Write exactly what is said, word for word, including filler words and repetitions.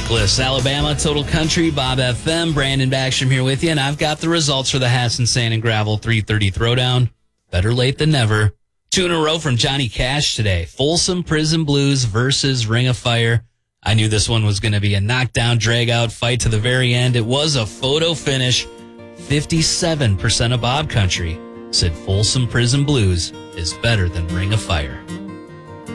Douglas, Alabama, Total Country, Bob F M, Brandon Backstrom here with you, and I've got the results for the Hassan Sand and Gravel three thirty Throwdown. Better late than never. Two in a row from Johnny Cash today. Folsom Prison Blues versus Ring of Fire. I knew this one was going to be a knockdown, drag-out fight to the very end. It was a photo finish. fifty-seven percent of Bob Country said Folsom Prison Blues is better than Ring of Fire.